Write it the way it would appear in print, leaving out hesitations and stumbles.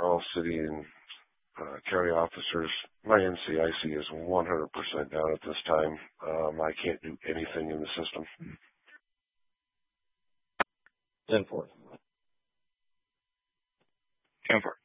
all city and county officers. My NCIC is 100% down at this time. I can't do anything in the system. 10-4. 10-4.